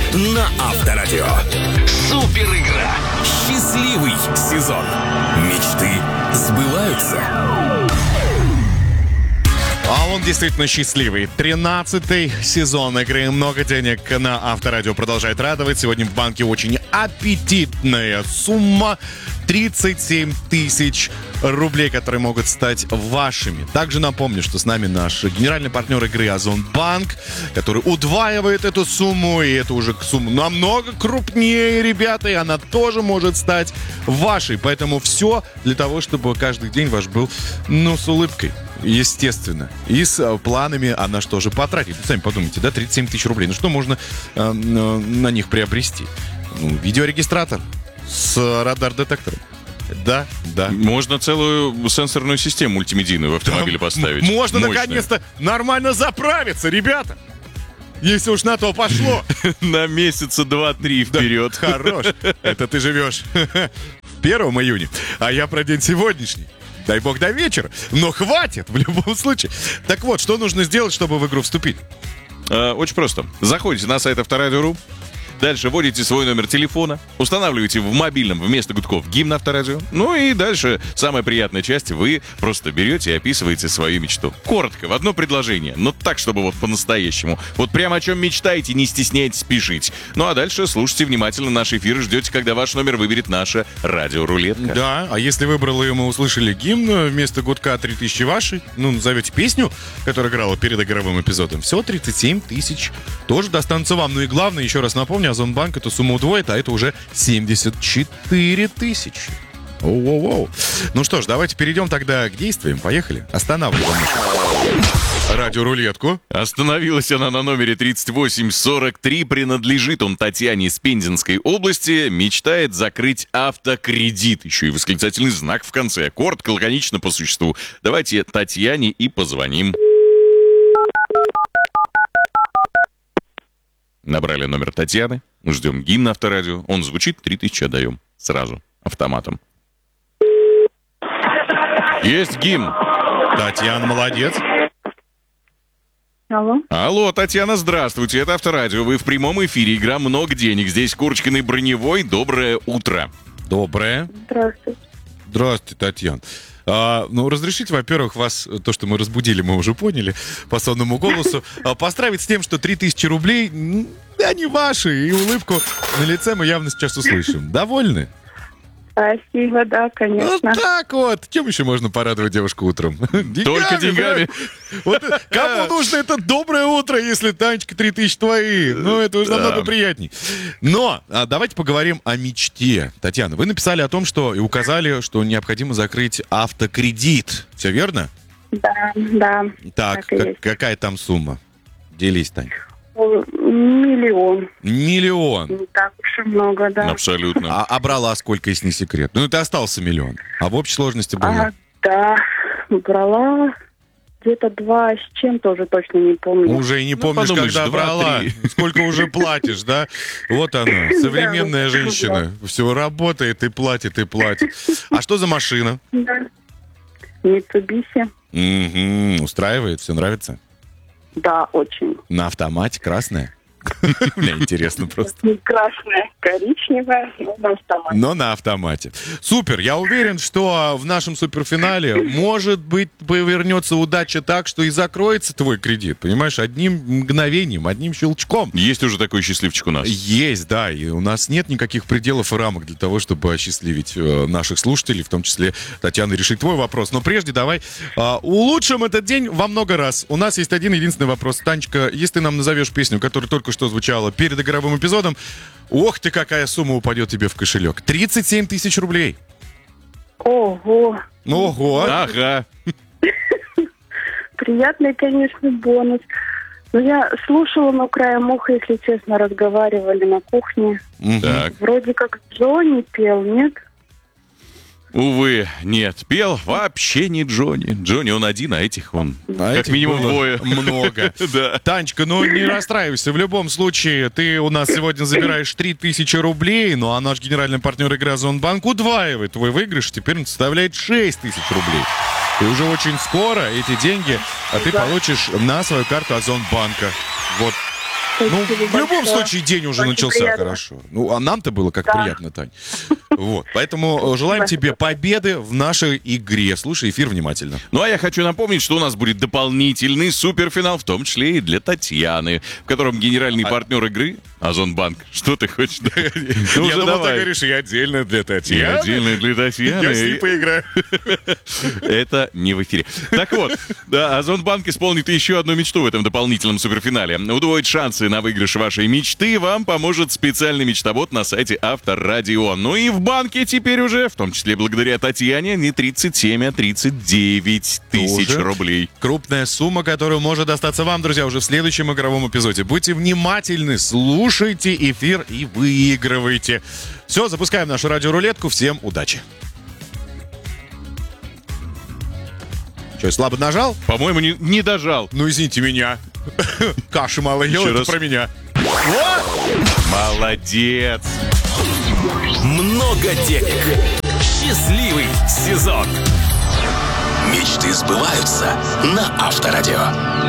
на Авторадио. Супер игра. Счастливый сезон. Мечты сбываются. А он действительно счастливый. 13-й сезон игры «Много денег» на Авторадио продолжает радовать. Сегодня в банке очень аппетитная сумма. 37 тысяч рублей, которые могут стать вашими. Также напомню, что с нами наш генеральный партнер игры Озонбанк, который удваивает эту сумму, и это уже сумма намного крупнее, ребята, и она тоже может стать вашей. Поэтому все для того, чтобы каждый день ваш был, с улыбкой. Естественно. И с планами, на что же потратить. Сами подумайте, да, 37 тысяч рублей. Что можно на них приобрести? Видеорегистратор с радар-детектором. Да. Можно целую сенсорную систему мультимедийную в автомобиле поставить. Можно мощную. Наконец-то нормально заправиться, ребята. Если уж на то пошло. На месяца 2-3 вперед. Хорош. Это ты живешь в 1 июня, а я про день сегодняшний. Дай бог до вечера. Но хватит в любом случае. Так вот, что нужно сделать, чтобы в игру вступить? Очень просто. Заходите на сайт Авторадио.ру. Дальше вводите свой номер телефона, устанавливаете в мобильном вместо гудков гимн Авторадио. Ну и дальше самая приятная часть. Вы просто берете и описываете свою мечту. Коротко, в одно предложение. Но так, чтобы вот по-настоящему. Вот прямо о чем мечтаете, не стесняйтесь, пишите. Ну а дальше слушайте внимательно наш эфир и ждете, когда ваш номер выберет наша радиорулетка. Да, а если выбрала и мы услышали гимн, вместо гудка 3000 вашей, назовете песню, которая играла перед игровым эпизодом, все, 37 тысяч тоже достанутся вам. Ну и главное, еще раз напомню, Озонбанк эту сумму удвоит, а это уже 74 тысячи. Оу-оу-оу. Ну что ж, давайте перейдем тогда к действиям. Поехали. Останавливаем радиорулетку. Остановилась она на номере 3843. Принадлежит он Татьяне из Пензенской области. Мечтает закрыть автокредит. Еще и восклицательный знак в конце. Коротко, лаконично по существу. Давайте Татьяне и позвоним. Набрали номер Татьяны, ждем гимн Авторадио. Он звучит, 3000 отдаем. Сразу, автоматом. Есть гимн. Татьяна, молодец. Алло, Татьяна, здравствуйте. Это Авторадио. Вы в прямом эфире. Игра «Много денег». Здесь Курочкин и Броневой. Доброе утро. Доброе. Здравствуйте. Здравствуйте, Татьяна. Разрешите, во-первых, вас, то, что мы разбудили, мы уже поняли, по сонному голосу, поздравить с тем, что 3000 рублей, они ваши, и улыбку на лице мы явно сейчас услышим. Довольны? Спасибо, да, конечно. Так вот. Чем еще можно порадовать девушку утром? Только деньгами. Вот кому нужно это доброе утро, если, Танечка, 3000 твои? Это уже намного приятней. Но давайте поговорим о мечте. Татьяна, вы написали о том, что и указали, что необходимо закрыть автокредит. Все верно? Да. Так, какая там сумма? Делись, Тань. Миллион. Не так уж и много, да. Абсолютно. А брала сколько, если не секрет? Это остался миллион. А в общей сложности было? Да, брала где-то 2 с чем-то, уже точно не помню. Уже и не помнишь, подумаешь, когда 2-3. брала. Сколько уже платишь, да? Вот она, современная женщина. Все работает и платит, и платит. А что за машина? Да. Mitsubishi. Устраивает, все нравится? Да, очень. На автомате, красная? Мне интересно просто. Красная, коричневая, но на автомате. Но на автомате. Супер, я уверен, что в нашем суперфинале, может быть, повернется удача так, что и закроется твой кредит, понимаешь, одним мгновением, одним щелчком. Есть уже такой счастливчик у нас. Есть, да, и у нас нет никаких пределов и рамок для того, чтобы осчастливить наших слушателей, в том числе, Татьяна, решить твой вопрос. Но прежде давай улучшим этот день во много раз. У нас есть один единственный вопрос. Танечка, если ты нам назовешь песню, которая только что звучала перед игровым эпизодом, ох ты, какая сумма упадет тебе в кошелек. 37 тысяч рублей. Ого. Ага. Приятный, конечно, бонус. Но я слушала на краем уха, если честно, разговаривали на кухне. Так. Вроде как Джонни пел, нет? Увы, нет. Пел вообще не Джонни. Джонни он один, а этих он как минимум двое. Много. Да. Танечка, не расстраивайся. В любом случае, ты у нас сегодня забираешь 3000 рублей, ну а наш генеральный партнер игры Озонбанк удваивает твой выигрыш. Теперь он составляет 6000 рублей. И уже очень скоро эти деньги ты получишь на свою карту Озонбанка. Вот. Ну, Спасибо в любом большое. случае, день уже Очень начался приятно. хорошо. Ну, а нам-то было как Да. приятно, Тань. Вот. Поэтому желаем Спасибо. тебе победы в нашей игре. Слушай эфир внимательно. Ну а я хочу напомнить, что у нас будет дополнительный суперфинал, в том числе и для Татьяны, в котором генеральный партнер игры Озонбанк. Что ты хочешь? Ну, Я уже думал, ты давай. говоришь, и отдельно для И Татьяны. отдельно для Татьяны. Я с ней поиграю. Это не в эфире. Так вот, да, Озонбанк исполнит еще одну мечту в этом дополнительном суперфинале. Удвоить шансы на выигрыш вашей мечты вам поможет специальный мечтобот на сайте Авторадио. Ну и в банке теперь уже, в том числе благодаря Татьяне, не 37, а 39 тысяч Тоже рублей. Крупная сумма, которая может достаться вам, друзья, уже в следующем игровом эпизоде. Будьте внимательны, слушайте эфир и выигрывайте. Все, запускаем нашу радиорулетку. Всем удачи. Че, слабо нажал? По-моему, не дожал. Ну, извините меня. Каши мало ел, Еще это раз. про меня. Молодец. Много денег. Счастливый сезон. Мечты сбываются на Авторадио.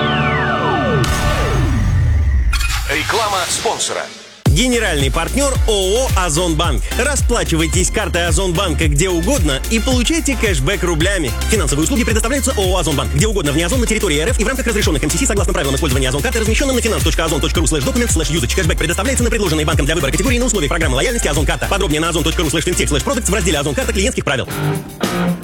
Реклама спонсора. Генеральный партнер ООО «Озонбанк». Расплачивайтесь картой Озонбанка где угодно и получайте кэшбэк рублями. Финансовые услуги предоставляются ООО «Озонбанк» где угодно вне Озон на территории РФ и в рамках разрешенных МСС согласно правилам использования Озон-карты, размещенным на finance.ozon.ru/document/usage. Кэшбэк предоставляется на предложенные банком для выбора категории на условиях программы лояльности Озон-карта. Подробнее на ozon.ru/fintech/products в разделе Озон-карта клиентских правил.